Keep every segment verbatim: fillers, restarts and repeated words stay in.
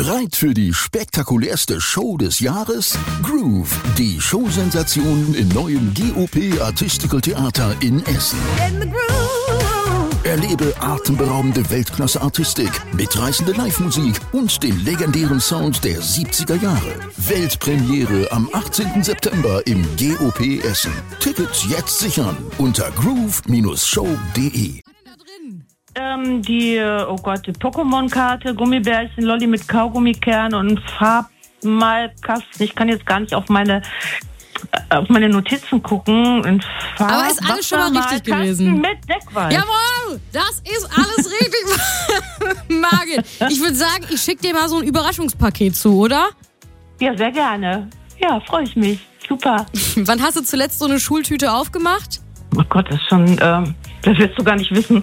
Bereit für die spektakulärste Show des Jahres? Groove, die Showsensation im neuen G O P Artistical Theater in Essen. In the groove. Erlebe atemberaubende Weltklasse-Artistik, mitreißende Live-Musik und den legendären Sound der siebziger Jahre. Weltpremiere am achtzehnten September im G O P Essen. Tickets jetzt sichern unter groove Bindestrich show punkt de. Ähm, die, oh Gott, die Pokémon-Karte, Gummibärchen, Lolli mit Kaugummikern und Farbmalkasten. Ich kann jetzt gar nicht auf meine auf meine Notizen gucken. Und Farb- Aber ist alles schon mal richtig gewesen. Mit Deckweiß. Jawohl, das ist alles richtig. Margit, ich würde sagen, ich schicke dir mal so ein Überraschungspaket zu, oder? Ja, sehr gerne. Ja, freue ich mich. Super. Wann hast du zuletzt so eine Schultüte aufgemacht? Oh Gott, das ist schon, ähm, das wirst du gar nicht wissen.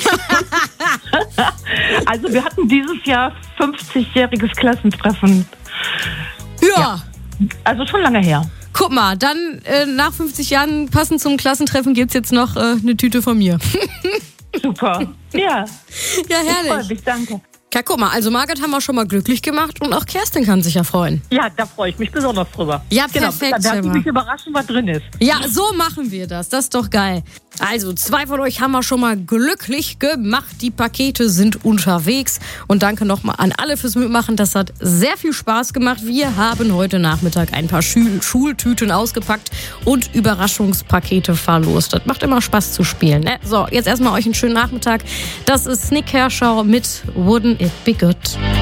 Also wir hatten dieses Jahr fünfzigjähriges Klassentreffen. Ja. Ja. Also schon lange her. Guck mal, dann äh, nach fünfzig Jahren passend zum Klassentreffen gibt's jetzt noch äh, eine Tüte von mir. Super. Ja. Ja, Ich freue herrlich. mich, danke. Ja, guck mal, also Margit haben wir schon mal glücklich gemacht und auch Kerstin kann sich ja freuen. Ja, da freue ich mich besonders drüber. Ja, Genau. perfekt, Dann werde ich Selma. mich überraschen, was drin ist. Ja, so machen wir das. Das ist doch geil. Also, zwei von euch haben wir schon mal glücklich gemacht. Die Pakete sind unterwegs. Und danke nochmal an alle fürs Mitmachen. Das hat sehr viel Spaß gemacht. Wir haben heute Nachmittag ein paar Schul- Schultüten ausgepackt und Überraschungspakete verlost. Das macht immer Spaß zu spielen. Ne? So, jetzt erstmal euch einen schönen Nachmittag. Das ist Snick Herschau mit Wouldn't It Be Good.